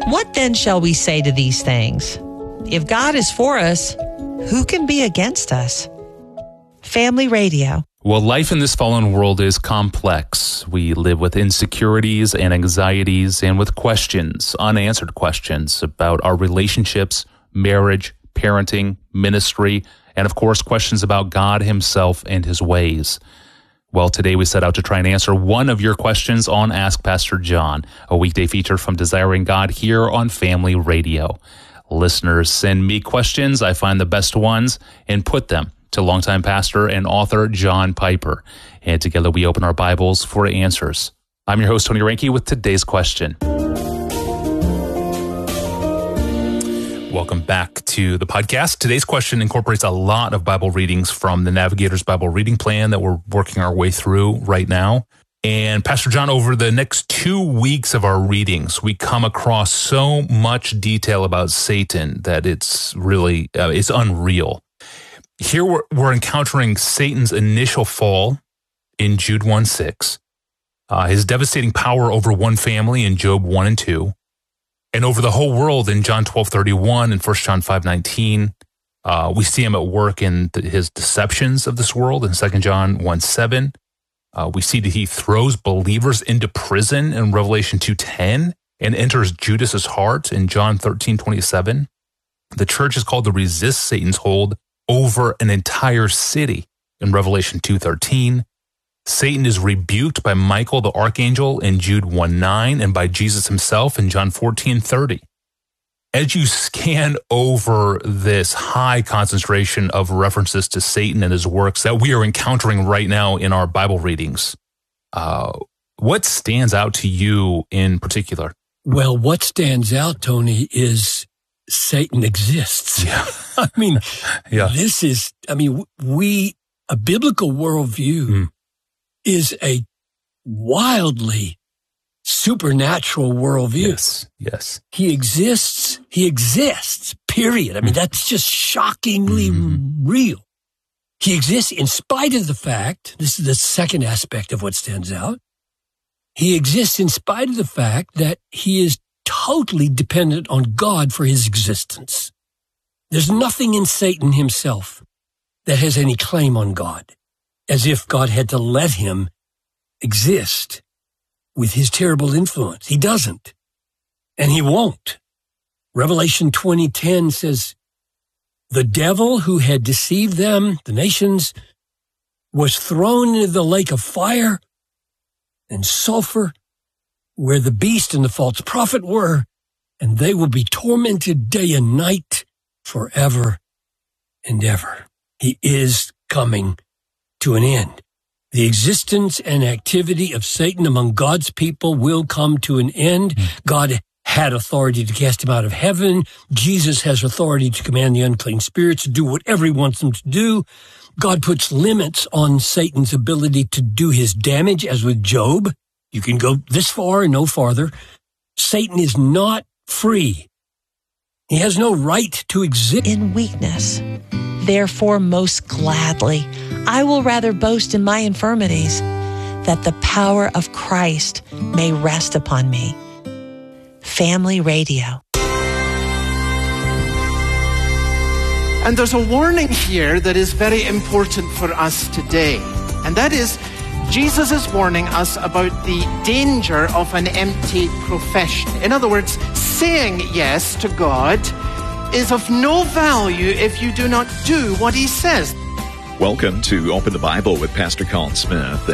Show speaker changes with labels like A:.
A: What then shall we say to these things? If God is for us, who can be against us? Family Radio.
B: Well, life in this fallen world is complex. We live with insecurities and anxieties and with questions, unanswered questions about our relationships, marriage, parenting, ministry, and of course, questions about God himself and his ways. Well, today we set out to try and answer one of your questions on Ask Pastor John, a weekday feature from Desiring God here on Family Radio. Listeners send me questions. I find the best ones and put them to longtime pastor and author John Piper. And together we open our Bibles for answers. I'm your host, Tony Reinke, with today's question. Welcome back to the podcast. Today's question incorporates a lot of Bible readings from the Navigator's Bible Reading Plan that we're working our way through right now. And Pastor John, over the next 2 weeks of our readings, we come across so much detail about Satan that it's really, it's unreal. Here we're encountering Satan's initial fall in Jude 1:6, his devastating power over one family in Job 1 and 2, and over the whole world in John 12:31 and 1 John 5:19. We see him at work in his deceptions of this world in 2 John 1:7. We see that he throws believers into prison in Revelation 2:10 and enters Judas's heart in John 13:27. The church is called to resist Satan's hold over an entire city in Revelation 2:13. Satan is rebuked by Michael the archangel in Jude 1:9 and by Jesus himself in John 14:30. As you scan over this high concentration of references to Satan and his works that we are encountering right now in our Bible readings, what stands out to you in particular?
C: Well, what stands out, Tony, is Satan exists.
B: Yeah.
C: I mean,
B: yeah.
C: A biblical worldview is a wildly supernatural worldview.
B: Yes.
C: He exists, period. I mean, that's just shockingly real. He exists in spite of the fact, this is the second aspect of what stands out, he exists in spite of the fact that he is totally dependent on God for his existence. There's nothing in Satan himself that has any claim on God, as if God had to let him exist with his terrible influence. He doesn't, and he won't. Revelation 20:10 says, the devil who had deceived them, the nations, was thrown into the lake of fire and sulfur, where the beast and the false prophet were, and they will be tormented day and night forever and ever. He is coming to an end. The existence and activity of Satan among God's people will come to an end. God had authority to cast him out of heaven. Jesus has authority to command the unclean spirits to do whatever he wants them to do. God puts limits on Satan's ability to do his damage, as with Job. You can go this far and no farther. Satan is not free. He has no right to exist.
A: In weakness, therefore most gladly, I will rather boast in my infirmities, that the power of Christ may rest upon me. Family Radio.
D: And there's a warning here that is very important for us today. And that is, Jesus is warning us about the danger of an empty profession. In other words, saying yes to God is of no value if you do not do what he says.
E: Welcome to Open the Bible with Pastor Colin Smith.